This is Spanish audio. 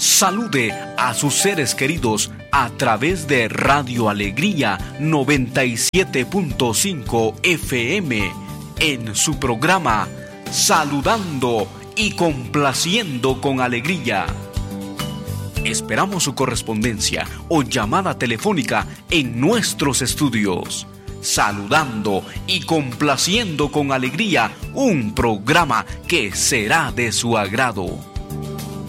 Salude a sus seres queridos a través de Radio Alegría 97.5 FM en su programa Saludando y Complaciendo con Alegría. Esperamos su correspondencia o llamada telefónica en nuestros estudios. Saludando y Complaciendo con Alegría, un programa que será de su agrado.